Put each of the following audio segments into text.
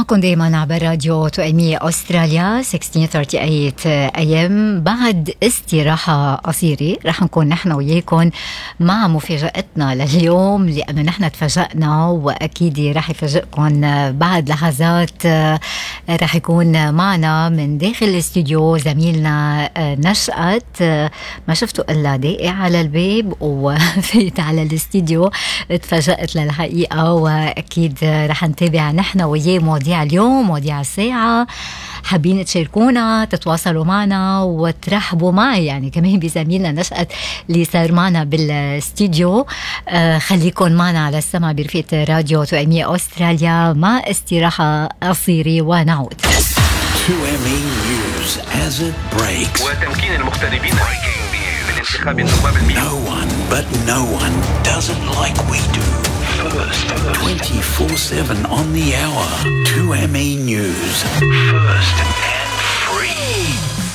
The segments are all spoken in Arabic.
معكم دايما عبر راديو توأمية أستراليا 1638 AM. بعد استراحة قصيرة رح نكون نحن وياكم مع مفاجأتنا لليوم، لأنه نحن تفاجأنا وأكيد رح يفاجئكم بعد لحظات. رح يكون معنا من داخل الاستوديو زميلنا نشأت، ما شفتوا إلا دقيقة على الباب وفيت على الاستوديو، تفاجأت للحقيقة، وأكيد رح نتابع نحن وياه مواضيع اليوم، مواضيع الساعة. حابين تشاركونا، تتواصلوا معنا وترحبوا معي يعني كمان بزميلنا نشأت اللي صار معنا بالاستوديو. خليكن معنا على السمع برفقة راديو توأمية أستراليا مع استراحة قصيرة ونعود. توأمية News as it breaks. وتمكين المغتربين من انتخاب النواب المئة. No one but no one does it like we do. First, 24/7 on the hour. توأمية News. First and free.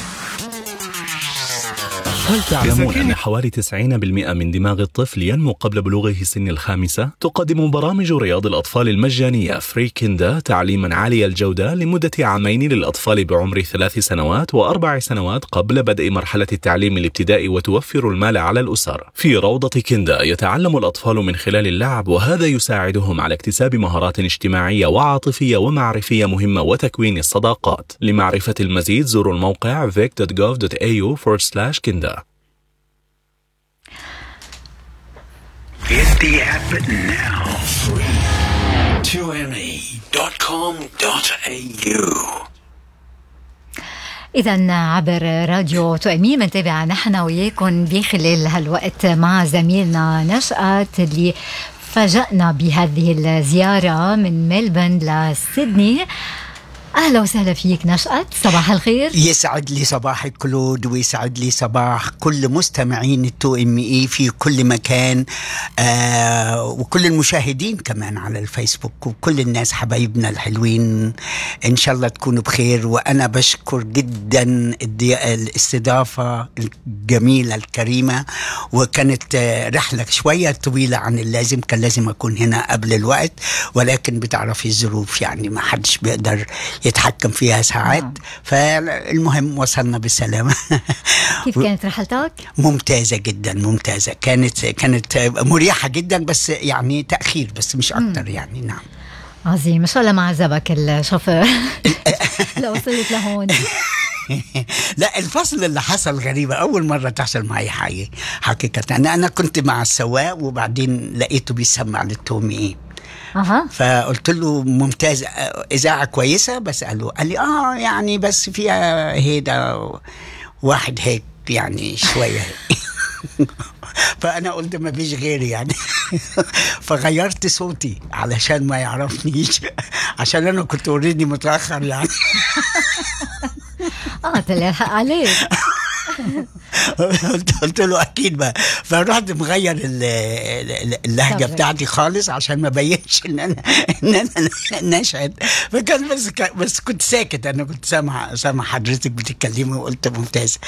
هل تعلمون أن حوالي 90% من دماغ الطفل ينمو قبل بلوغه سن الخامسة؟ تقدم برامج رياض الأطفال المجانية فري كيندا تعليما عالي الجودة لمدة عامين للأطفال بعمر 3 سنوات و4 سنوات قبل بدء مرحلة التعليم الابتدائي، وتوفر المال على الأسر. في روضة كيندا يتعلم الأطفال من خلال اللعب، وهذا يساعدهم على اكتساب مهارات اجتماعية وعاطفية ومعرفية مهمة وتكوين الصداقات. لمعرفة المزيد زوروا الموقع vic.gov.au/kinda. Get the app now. Free. توأمية.com.au. إذن عبر راديو توأمية منتابع نحن وياكم بخلال هالوقت مع زميلنا نشأت اللي فاجأنا بهذه الزيارة من ملبورن لسيدني. أهلا وسهلا فيك نشأت، صباح الخير. يسعد لي صباحك كلود، ويسعد لي صباح كل مستمعين التوأمية في كل مكان، وكل المشاهدين كمان على الفيسبوك، وكل الناس حبايبنا الحلوين. إن شاء الله تكونوا بخير. وأنا بشكر جدا الاستضافة الجميلة الكريمة، وكانت رحلة شوية طويلة عن اللازم، كان لازم أكون هنا قبل الوقت، ولكن بتعرفي الظروف يعني ما حدش بيقدر يتحكم فيها ساعات. فالمهم وصلنا بالسلامة. كيف كانت رحلتك؟ ممتازة جدا، ممتازة. كانت مريحة جدا، بس يعني تأخير بس مش أكتر يعني. نعم عظيم، ما شاء الله ما عذبك الشوفير لو وصلت لهون. لا، الفصل اللي حصل غريبة، أول مرة تحصل معي حقيقة. أنا كنت مع السواق، وبعدين لقيته بيسمع للتومي. فقلت له ممتاز، إذاعة كويسة، بس قال لي يعني بس فيها هيدا واحد هيك يعني شوية. فأنا قلت ما فيش غيري يعني. فغيرت صوتي علشان ما يعرفنيش، عشان أنا كنت أوريدي متأخر يعني. تلحق عليك. قلت له اكيد بقى. فرحت مغير اللهجه بتاعتي خالص عشان ما بينش ان انا نشأت. فكان بس كنت ساكت. انا كنت سامع حضرتك بتتكلمي، وقلت ممتاز.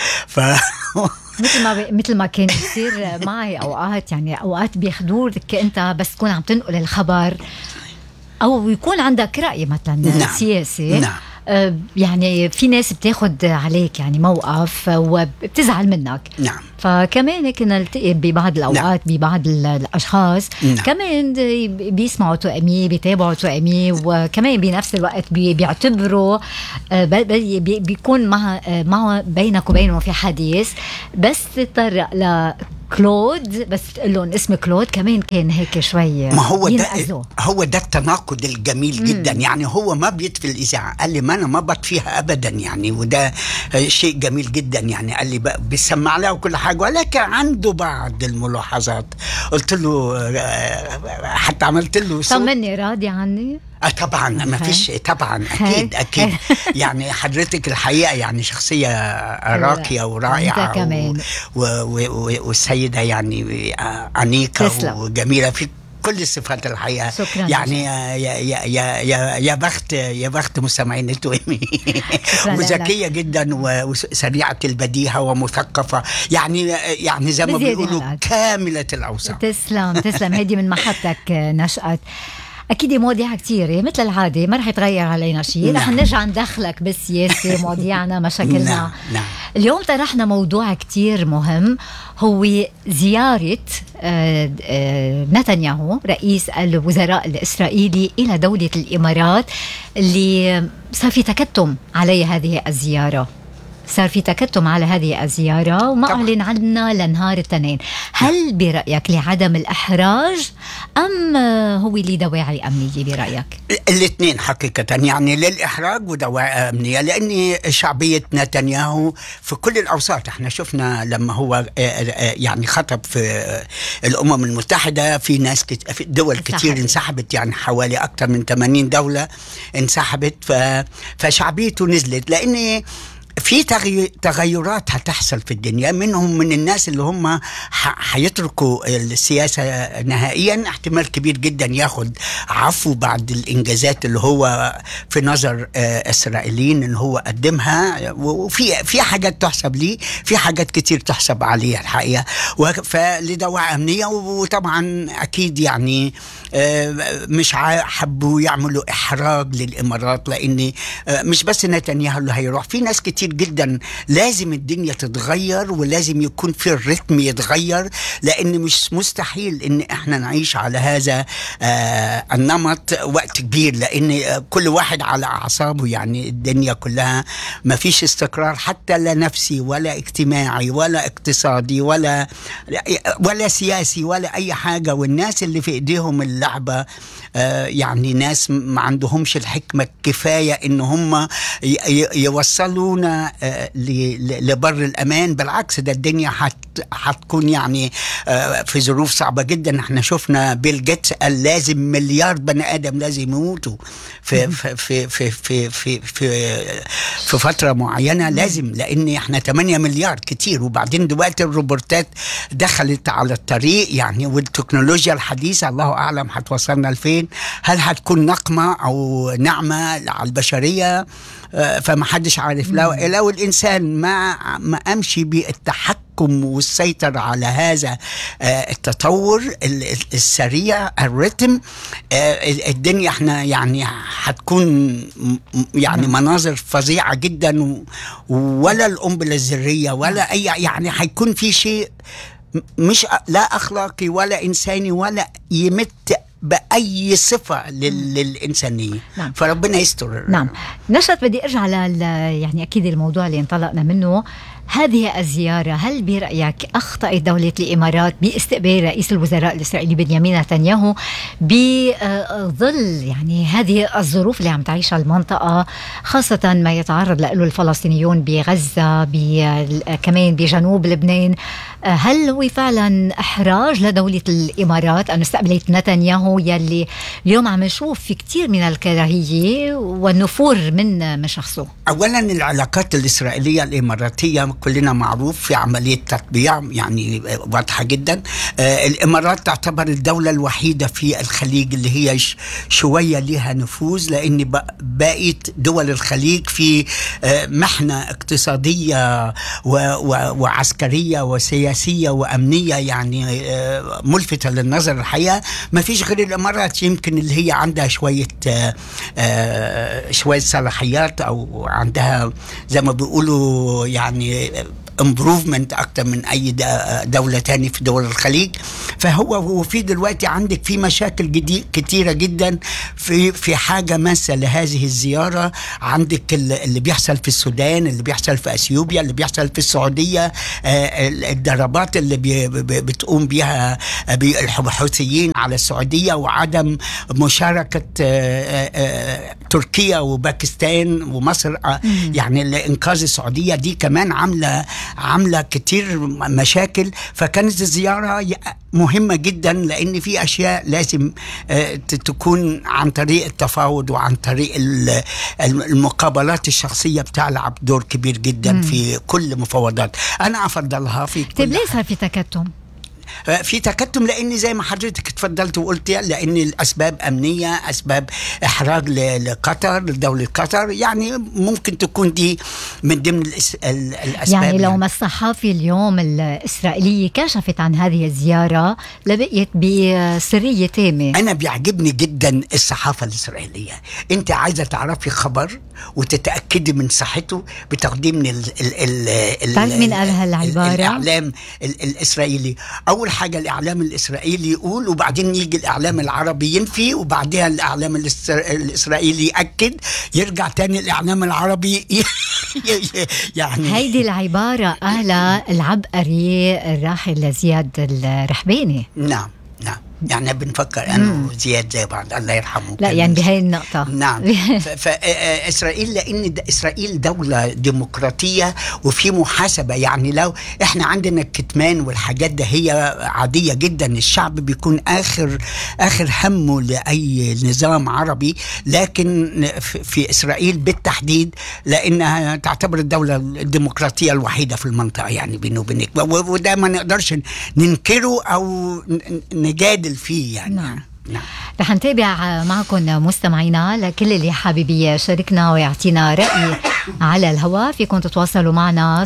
مثل ما كان يصير معي اوقات، يعني اوقات بياخدوك انت بس تكون عم تنقل الخبر، او يكون عندك رأي مثلا سياسي. نعم. يعني في ناس بتاخد عليك يعني موقف وبتزعل منك. نعم. فكمان كنا نلتقي ببعض الأوقات. نعم. ببعض الأشخاص. نعم. كمان بيسمعوا توأمية، بيتابعوا توأمية، وكمان بنفس الوقت بيعتبروا بيكون مع بينك وبينه في حديث، بس تطرق كلود، بس تقول لهم اسم كلود كمان كان هيك شوية. ما هو ده التناقض الجميل جدا. يعني هو ما بيطفي الإذاعة، قال لي ما أنا ما بطفيها أبدا يعني، وده شيء جميل جدا يعني. قال لي بيسمع لها وكل حاجة، ولكن عنده بعض الملاحظات. قلت له، حتى عملت له صوت. طمني، راضي عني؟ طبعا ما فيش، طبعا أكيد. يعني حضرتك الحقيقة يعني شخصية راقية ورائعة، والسيدة يعني أنيقة وجميلة في كل الصفات الحقيقة. شكرا. يعني يا بخت مستمعين التوأمية. وذكية جدا وسريعة البديهة ومثقفة، يعني زي ما بيقولوا كاملة الأوصاف. تسلم هيدي من محطتك نشأت. أكيد مواضيع كتيرة مثل العادة، ما رح يتغير علينا شيء. رح نرجع ندخلك بالسياسة، مواضيعنا، مشاكلنا. نعم. اليوم طرحنا موضوع كتير مهم، هو زيارة نتنياهو رئيس الوزراء الإسرائيلي إلى دولة الإمارات، اللي صار في تكتم على هذه الزيارة. على هذه الزيارة وما أعلن عنها لنهار الاثنين. هل برأيك لعدم الإحراج أم هو لدواعي أمنية برأيك؟ الاثنين حقيقة، يعني للإحراج ودواعي أمنية، لأن شعبية نتنياهو في كل الأوساط. احنا شفنا لما هو يعني خطب في الأمم المتحدة، في ناس في دول كتير انسحبت، يعني حوالي أكثر من 80 دولة انسحبت، فشعبيته نزلت، لأن في تغيرات هتحصل في الدنيا. منهم من الناس اللي هم هيتركوا السياسة نهائيا، احتمال كبير جدا ياخد عفو بعد الإنجازات اللي هو في نظر إسرائيليين اللي هو قدمها. وفي حاجات تحسب ليه، في حاجات كتير تحسب عليه الحقيقة. فلدواعي أمنية، وطبعا أكيد يعني مش حبوا يعملوا إحراج للإمارات، لأن مش بس نتنياهو اللي هيروح، في ناس كتير جدا. لازم الدنيا تتغير، ولازم يكون في الرتم يتغير، لأن مش مستحيل إن احنا نعيش على هذا النمط وقت كبير، لأن كل واحد على أعصابه. يعني الدنيا كلها ما فيش استقرار، حتى لا نفسي ولا اجتماعي ولا اقتصادي ولا سياسي ولا أي حاجة. والناس اللي في إيديهم اللعبة يعني ناس ما عندهمش الحكمة الكفاية إن هم يوصلونا لبر الأمان. بالعكس، ده الدنيا هتكون يعني في ظروف صعبة جدا. احنا شفنا بيل جيتس قال لازم مليار بني آدم لازم يموتوا في في في في في في في فترة معينة، لازم، لأن احنا 8 مليار كتير. وبعدين دلوقتي الروبوتات دخلت على الطريق يعني، والتكنولوجيا الحديثة الله أعلم هتوصلنا لفين. هل هتكون نقمة أو نعمة على البشرية؟ فما حدش عارف. لو الإنسان ما أمشي بالتحكم والسيطرة على هذا التطور السريع الرتم، الدنيا احنا يعني هتكون يعني مناظر فظيعة جدا، ولا القنبلة الذرية ولا أي، يعني هيكون في شيء مش لا أخلاقي ولا إنساني ولا يمت بأي صفة للإنسانية. نعم. فربنا يستر. نعم. نشأت بدي أرجع يعني أكيد الموضوع اللي انطلقنا منه، هذه الزيارة، هل برأيك أخطأت دولة الإمارات باستقبال رئيس الوزراء الإسرائيلي بنيامين نتنياهو بظل يعني هذه الظروف اللي عم تعيشها المنطقة، خاصة ما يتعرض له الفلسطينيون بغزة، كمان بجنوب لبنان؟ هل هو فعلا إحراج لدولة الإمارات أن استقبلت نتنياهو، يلي اليوم عم نشوف في كتير من الكراهية والنفور من شخصه؟ أولا العلاقات الإسرائيلية الإماراتية كلنا معروف في عملية تطبيع يعني واضحة جدا. الإمارات تعتبر الدولة الوحيدة في الخليج اللي هي شوية لها نفوذ، لأن بقيت دول الخليج في محنة اقتصادية وعسكرية وسياسية وأمنية يعني ملفتة للنظر. الحقيقة ما فيش غير الإمارات يمكن اللي هي عندها شوية صلاحيات، أو عندها زي ما بيقولوا يعني improvement أكتر من أي دولة تاني في دول الخليج. فهو في دلوقتي عندك في مشاكل كتيرة جدا في حاجة ماسة لهذه الزيارة. عندك اللي بيحصل في السودان، اللي بيحصل في أثيوبيا، اللي بيحصل في السعودية، الضربات اللي بتقوم بها الحوثيين على السعودية، وعدم مشاركة تركيا وباكستان ومصر يعني لإنقاذ السعودية. دي كمان عاملة كتير مشاكل. فكانت الزيارة مهمة جدا، لأن في أشياء لازم تكون عن طريق التفاوض وعن طريق المقابلات الشخصية، بتلعب دور كبير جدا في كل مفاوضات. أنا أفضلها في كل. طيب ليه صار في تكتم؟ في تكتم، لأن زي ما حضرتك اتفضلت وقلت، لأن الأسباب أمنية، أسباب إحراج لقطر، لدولة قطر، يعني ممكن تكون دي من ضمن الأسباب. يعني لو ما الصحافي اليوم الإسرائيلية كشفت عن هذه الزيارة لبقيت بسرية تامة. أنا بيعجبني جدا الصحافة الإسرائيلية. أنت عايزة تعرفي خبر وتتأكدي من صحته، بتاخديه من تعرف مين قال هالعبارة؟ الإعلام الإسرائيلي. أول حاجة الإعلام الإسرائيلي يقول، وبعدين يجي الإعلام العربي ينفي، وبعدها الإعلام الإسرائيلي يأكد، يرجع تاني الإعلام العربي يعني هيدي العبارة قالها العبقري الراحل زياد الرحباني. نعم يعني بنفكر أنه زياد زي بعض، الله يرحمه. لا يعني بهاي النقطة. نعم. فإسرائيل، لأن إسرائيل دولة ديمقراطية وفي محاسبة. يعني لو إحنا عندنا الكتمان والحاجات ده هي عادية جدا، الشعب بيكون آخر همه لأي نظام عربي، لكن في إسرائيل بالتحديد لأنها تعتبر الدولة الديمقراطية الوحيدة في المنطقة، يعني بينه وبينك، وده ما نقدرش ننكره أو نجادل فيه يعني. نعم. رح نتابع معكم مستمعينا. لكل اللي حابب يشاركنا ويعطينا رأي على الهواء فيكم تتواصلوا معنا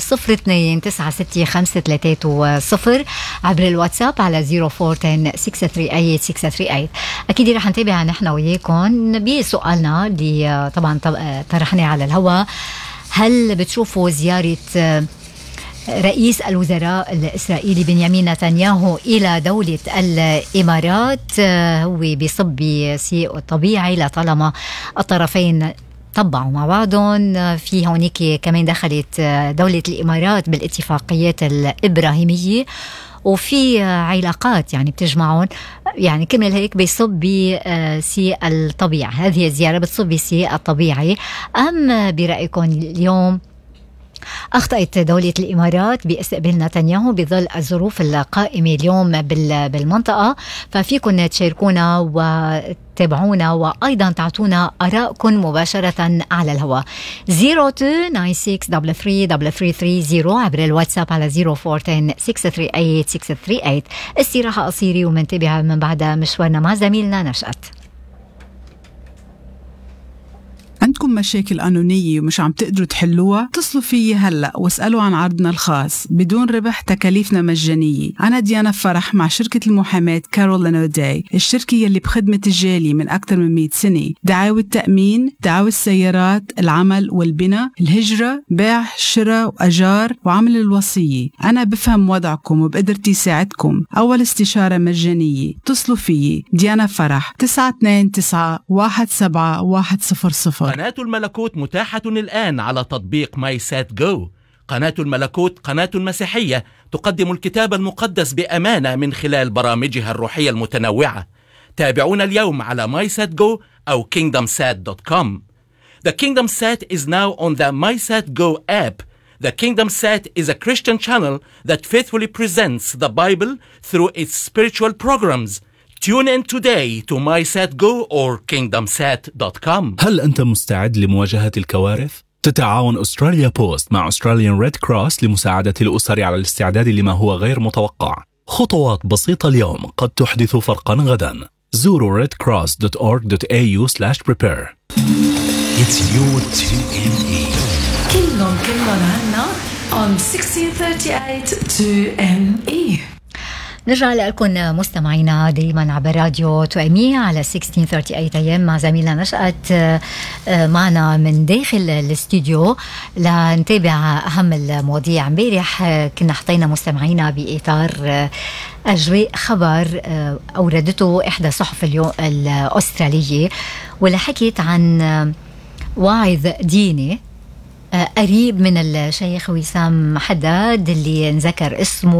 02-965-330 عبر الواتساب على 0410-638-638. أكيد رح نتابع نحن وياكم بسؤالنا اللي طبعا طرحناه على الهواء. هل بتشوفوا زيارة رئيس الوزراء الإسرائيلي بنيامين نتنياهو إلى دولة الإمارات هو بيصب بسيء طبيعي لطالما الطرفين طبعوا مع بعضهم؟ في هونيك كمان دخلت دولة الإمارات بالاتفاقيات الإبراهيمية وفي علاقات يعني بتجمعهم، يعني كمل هيك بيصب بسيء الطبيعي. هذه الزيارة بتصب بسيء الطبيعي أم برأيكم اليوم أخطأت دولة الإمارات باستقبال نتنياهو بظل الظروف القائمة اليوم بالمنطقة؟ ففيكن تشاركونا وتابعونا وأيضا تعطونا آراءكم مباشرة على الهواء 02-9633-3330 عبر الواتساب على 0410-638-638. استراحة قصيرة ومنتبه من بعدها مشوارنا مع زميلنا نشأت. عندكم مشاكل قانونية ومش عم تقدروا تحلوها؟ اتصلوا فيي هلأ واسألوا عن عرضنا الخاص بدون ربح، تكاليفنا مجانية. أنا ديانا فرح مع شركة المحاماة كارولين أوداي، الشركة يلي بخدمة الجالي من أكثر من 100 سنة. دعاوى التأمين، دعاوى السيارات، العمل والبناء، الهجرة، بيع، شراء وأجار وعمل الوصية. أنا بفهم وضعكم وبقدرتي ساعدكم. أول استشارة مجانية. اتصلوا فيي ديانا فرح 929-17100. قناة الملكوت متاحة الآن على تطبيق ماي سات جو. قناة الملكوت قناة مسيحية تقدم الكتاب المقدس بأمانة من خلال برامجها الروحية المتنوعة. تابعونا اليوم على MySatGo أو KingdomSat.com. The Kingdom Sat is now on the MySatGo app. The Kingdom Sat is a Christian channel that faithfully presents the Bible through its spiritual programs. Tune in today to MySatGo or KingdomSat.com. هل أنت مستعد لمواجهة الكوارث؟ تتعاون أستراليا بوست مع Australian Red Cross لمساعدة الأسر على الاستعداد لما هو غير متوقع. خطوات بسيطة اليوم قد تحدث فرقا غدا. زوروا redcross.org.au/prepare. It's your 2ME. كلهم عنا on 1638 2ME. نرجع لكم مستمعينا دائما عبر راديو توأمية على 1638 AM مع زميلنا نشأت معنا من داخل الاستوديو لنتابع أهم المواضيع. امبارح كنا حطينا مستمعينا بإطار أجواء خبر أوردته إحدى صحف الأسترالية، واللي حكيت عن واعظ ديني قريب من الشيخ وسام حداد اللي نذكر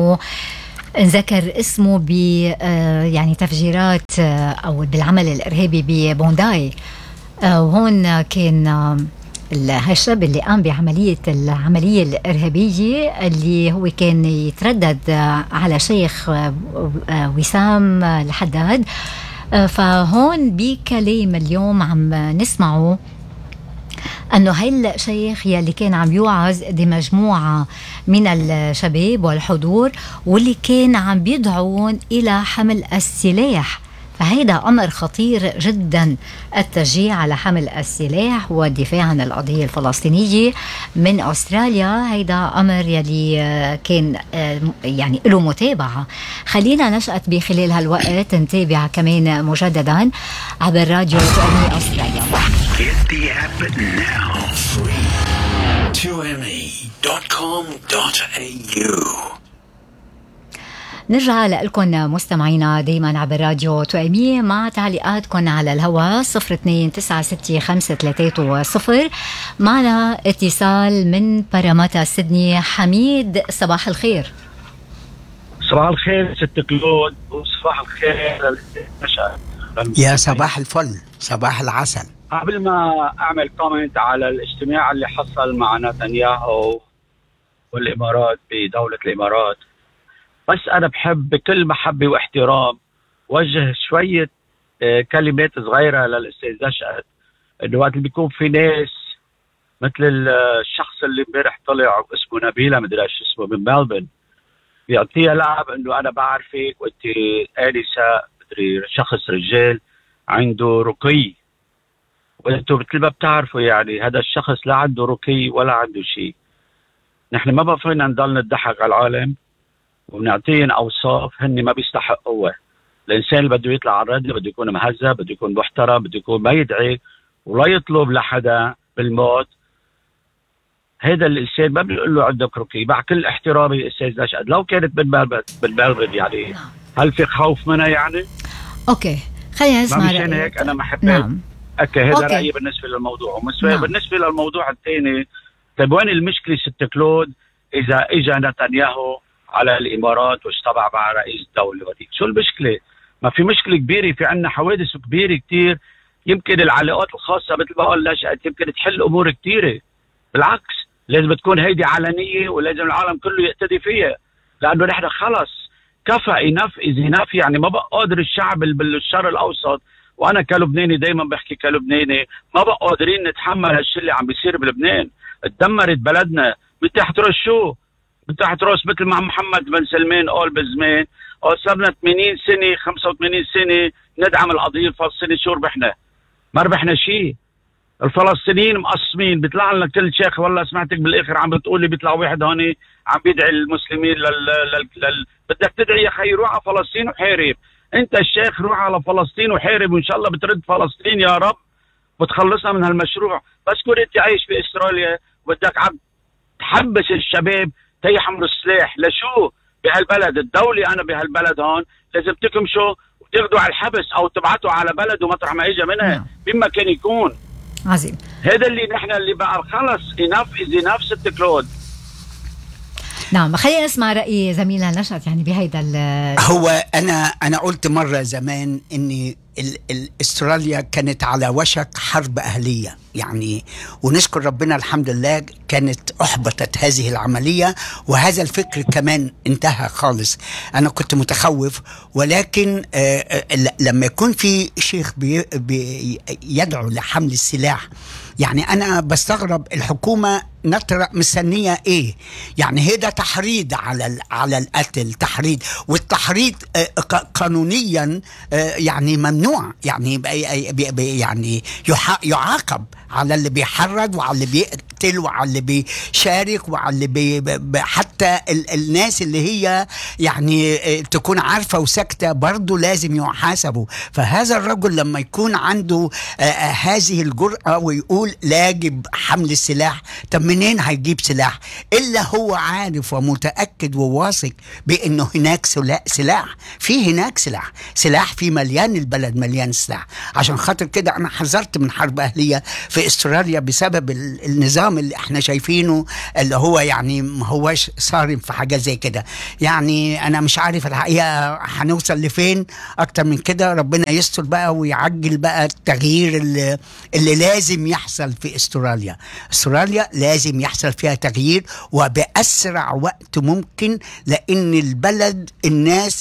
اسمه ب يعني تفجيرات أو بالعمل الإرهابي ببونداي. وهون كان هالشاب اللي قام العملية الإرهابية اللي هو كان يتردد على شيخ وسام الحداد. فهون بكلام اليوم عم نسمعه أنه هاي الشيخ يلي كان عم يوعظ دي مجموعة من الشباب والحضور واللي كان عم بيدعون إلى حمل السلاح، فهيدا أمر خطير جدا، التشجيع على حمل السلاح والدفاع عن القضية الفلسطينية من أستراليا. هيدا أمر يلي كان يعني له متابعة. خلينا نشأت بخلال هالوقت نتابع كمان مجددا عبر راديو 2ME أستراليا. Get the app now. Free. 2me.com.au. نرجع لكم مستمعينا دايما عبر راديو 2ME مع تعليقاتكم على الهواء 02-965-330. معنا اتصال من باراماتا سيدني. حميد، صباح الخير. صباح الخير ست كلود، وصباح الخير يا صباح الفل، صباح العسل. قبل ما اعمل كومنت على الاجتماع اللي حصل مع نتنياهو والامارات بدولة الامارات، بس انا بحب بكل محبة واحترام وجه شوية كلمات صغيرة للاستاذ نشأت، انه وقت اللي بيكون في ناس مثل الشخص اللي امبارح طلع اسمه نبيلة مدري ايش اسمه من ملبن، بيعطيها لعب انه انا بعرفك وانت آنسة مدري شخص رجال عنده رقي، وانتم مثل ما بتعرفوا يعني هذا الشخص لا عنده رقي ولا عنده شيء. نحن ما بقى فينا نضل نضحك على العالم وبنعطيهم اوصاف هن ما بيستحقوها. الانسان اللي بده يطلع على الراديو بده يكون مهذب، بده يكون محترم، بده يكون ما يدعي ولا يطلب لحدا بالموت. هذا الانسان ما بيقول له عندك رقي. مع كل احترامي استاذ نشأت، لو كانت بالمغرب يعني هل في خوف منها يعني؟ اوكي خلينا نسمع مشان هيك انا ما حبيت. نعم. هذا رأيي بالنسبة للموضوع. نعم. بالنسبة للموضوع الثاني، طيب وين المشكلة ست كلود إذا إجا نتنياهو على الإمارات واجتمع مع رئيس الدولة وديك؟ شو المشكلة؟ ما في مشكلة كبيرة، في عنا حوادث كبيرة كتير. يمكن العلاقات الخاصة مثل ما قال نشأت يمكن تحل أمور كتيرة. بالعكس لازم تكون هيدي علنية ولازم العالم كله يقتدي فيها، لأنه نحن خلص كفى إناف يعني ما بقى قادر الشعب بالشرق الأوسط، وانا كلبناني دايما بحكي كلبناني، ما بقى قادرين نتحمل هالشيء اللي عم بيصير بلبنان. اتدمرت بلدنا من تحت راس شو؟ من تحت راس مثل ما محمد بن سلمان قال بزمان، صرنا 80 سنه 85 سنه ندعم القضيه الفلسطينيه. شو ربحنا؟ ما ربحنا شيء. الفلسطينيين مقسمين. بيطلع لنا كل شيخ والله سمعتك بالاخر عم بتقولي بيطلع واحد هون عم بيدعي المسلمين بدك تدعي يا خي روح على فلسطين وحارب. انت الشيخ روح على فلسطين وحارب وان شاء الله بترد فلسطين يا رب وتخلصنا من هالمشروع. بس كنت انت عايش في استراليا وبدك عم تحبس الشباب تيحملوا السلاح لشو بهالبلد؟ الدولة انا بهالبلد هون لازم تكمشوا وتاخذوا على الحبس او تبعتوا على بلد ومطرح ما اجى منها بما كان يكون. عظيم. هذا اللي نحن اللي بقى خلص اناف از اناف ست كلود. نعم خلينا نسمع رأي زميلنا نشأت يعني بهيدا هو أنا قلت مرة زمان إني استراليا كانت على وشك حرب أهلية يعني، ونشكر ربنا الحمد لله كانت أحبطت هذه العملية وهذا الفكر كمان انتهى خالص. أنا كنت متخوف، ولكن لما يكون في شيخ يدعو لحمل السلاح، يعني أنا بستغرب الحكومة نطرق مستنية إيه؟ يعني هذا تحريض على القتل، تحريض، والتحريض قانونيا يعني ممنوع، يعني يعني يعاقب على اللي بيحرض وعلى اللي بيقتل وعلى اللي بيشارك وعلى اللي حتى الناس اللي هي يعني تكون عارفة وساكتة برضو لازم يحاسبوا. فهذا الرجل لما يكون عنده هذه الجرأة ويقول لا يجب حمل السلاح، طب منين هيجيب سلاح إلا هو عارف ومتأكد وواثق بأنه هناك سلاح، في هناك سلاح في مليان، البلد مليان سلاح. عشان خاطر كده أنا حذرت من حرب أهلية في استراليا بسبب النظام اللي احنا شايفينه اللي هو يعني ما هواش صارم في حاجة زي كده. يعني أنا مش عارف الحقيقة هنوصل لفين أكتر من كده. ربنا يستر بقى ويعجل بقى التغيير اللي لازم يحصل في استراليا. استراليا لازم يحصل فيها تغيير وبأسرع وقت ممكن، لأن البلد الناس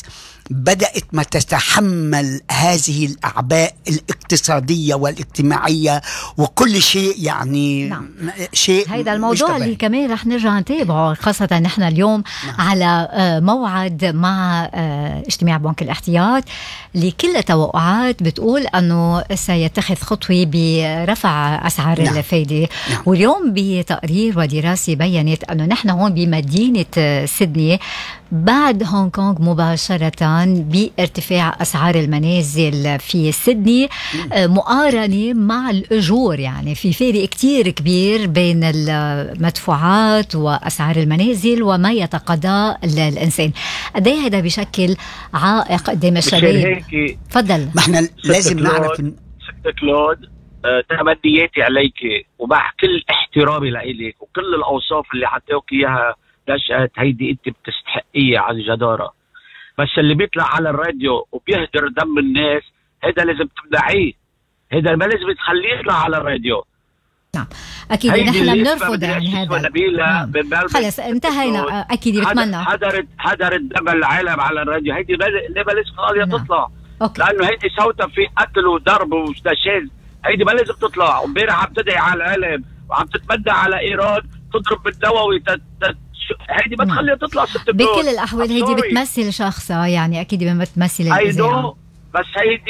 بدأت ما تتحمل هذه الأعباء الاقتصادية والاجتماعية وكل شيء، يعني نعم. شيء هذا الموضوع اللي كمان رح نرجع نتابعه، خاصة نحن اليوم على موعد مع اجتماع بنك الاحتياط لكل التوقعات بتقول أنه سيتخذ خطوة برفع أسعار الفايدة. واليوم بتقرير ودراسة بيّنت أنه نحن هون بمدينة سيدني بعد هونغ كونغ مباشرة بارتفاع أسعار المنازل في سيدني مقارنة مع الأجور. يعني في فرق كتير كبير بين المدفوعات وأسعار المنازل وما يتقاضاه الإنسان. قد ايه هذا بشكل عائق قدام الشباب؟ تفضل. ما احنا لازم نعرف ست كلود، تمنياتي عليك ومع كل احترامي لإلك وكل الأوصاف اللي حطيوك إياها نشأت، هيدي انت بتستحقيها عن جدارة. بس اللي بيطلع على الراديو وبيهدر دم الناس هذا لازم تمنعيه، هذا ما لازم تخليه يطلع على الراديو. نعم اكيد نحن بنرفض يعني هذا. نعم. خلص انتهينا. اكيد بتمنى حضرت دم العالم على الراديو، هيدي ما لازم خالية تطلع. لانه هيدي صوتها في قتل وضرب ونشاز، هيدي ما لازم تطلع. وامبارح عم تدعي على العالم وعم تتمنى على ايران تضرب بالنووي، هيدي ما تخليها تطلع. ست بكل الاحوال هيدي بتمثل شخصها، يعني اكيد ما بتمثل الإذاعة. بس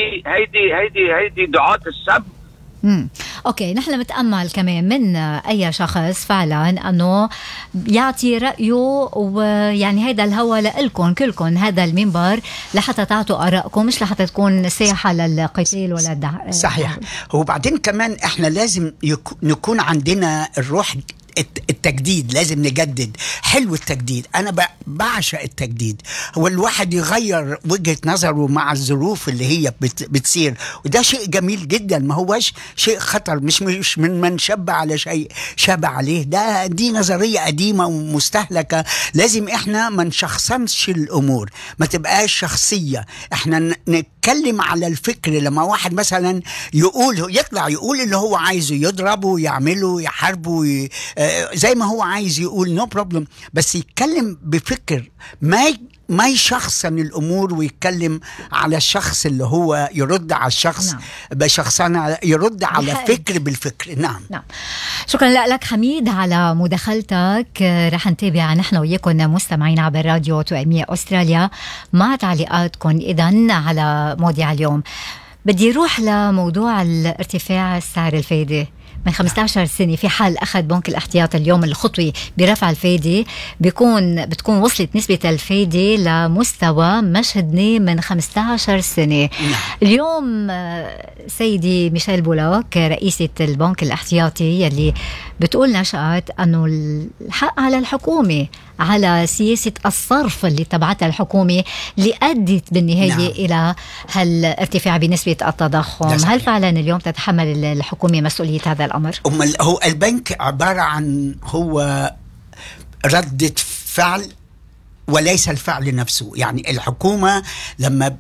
هيدي دعاة السب. اوكي، نحن بنتامل كمان من اي شخص فعلا انه يعطي رايه، ويعني هذا الهوى لكم كلكم، هذا المنبر لحتى تعطوا ارائكم، مش لحتى تكون ساحه للقتال ولا صحيح. وبعدين كمان احنا لازم نكون عندنا الروح التجديد، لازم نجدد. حلو التجديد، أنا بعشق التجديد. هو الواحد يغير وجهة نظره مع الظروف اللي هي بتصير، وده شيء جميل جدا، ما هوش شيء خطر. مش من شب على شيء شاب عليه، دي نظرية قديمة ومستهلكة. لازم احنا ما نشخصنش الأمور، ما تبقاش شخصية. احنا نتكلم على الفكر. لما واحد مثلا يطلع يقول اللي هو عايزه، يضربه يعمله يحاربه زي ما هو عايز يقول، نو بروبلم، بس يتكلم بفكر، ما يشخصن الأمور ويتكلم على الشخص اللي هو يرد على الشخص. نعم. بشخصنا يرد على فكر بالفكر. نعم. شكرا لك حميد على مداخلتك. رح نتابع نحن وياكم مستمعين عبر راديو 2 أستراليا مع تعليقاتكم إذن على مواضيع اليوم. بدي روح لموضوع الارتفاع سعر الفايدة من 15 سنة. في حال أخذ بنك الاحتياط اليوم الخطوة برفع الفايدة بتكون وصلت نسبة الفايدة لمستوى مشهدني من 15 سنة. اليوم سيدي ميشيل بولاك رئيسة البنك الاحتياطي يلي بتقول نشأت أنه الحق على الحكومة على سياسة الصرف اللي تبعتها الحكومة اللي أدت بالنهاية إلى هالارتفاع بنسبة التضخم. هل فعلا اليوم تتحمل الحكومة مسؤولية هذا الأمر؟ هو البنك عبارة عن هو ردة فعل وليس الفعل نفسه. يعني الحكومة لما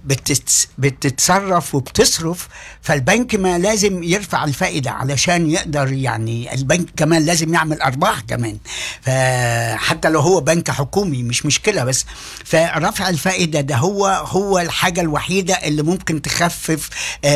بتتصرف وبتصرف، فالبنك ما لازم يرفع الفائدة علشان يقدر، يعني البنك كمان لازم يعمل أرباح كمان، حتى لو هو بنك حكومي مش مشكلة. بس فرفع الفائدة ده هو الحاجة الوحيدة اللي ممكن تخفف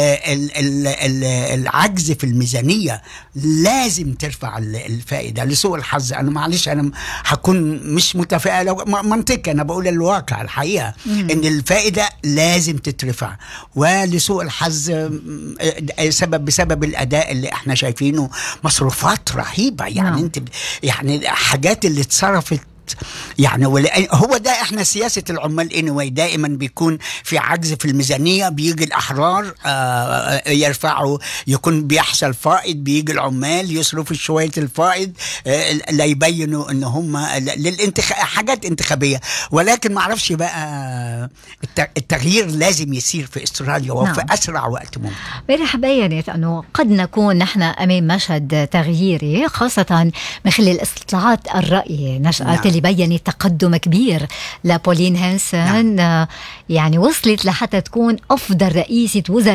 العجز في الميزانية. لازم ترفع الفائدة. لسوء الحظ أنا معلش أنا هكون مش متفائل منطقي، أنا بقول الواقع الحقيقة إن الفائدة لازم تترفع، ولسوء الحظ بسبب الأداء اللي احنا شايفينه، مصروفات رهيبة. يعني انت يعني حاجات اللي اتصرفت، يعني هو ده احنا سياسة العمال anyway دائما بيكون في عجز في الميزانية، بيجي الأحرار يرفعوا، يكون بيحصل فائض، بيجي العمال يصرفوا شوية الفائض لا يبينوا ان هم حاجات انتخابية. ولكن ما عرفش بقى التغيير لازم يصير في استراليا وفي أسرع وقت ممكن. امبارح بينت أنه قد نكون نحن أمام مشهد تغييري، خاصة من خلال استطلاعات الرأي نشأت اللي بيّنت تقدم كبير لبولين هانسون. يعني وصلت لحتى تكون أفضل رئيسة وزراء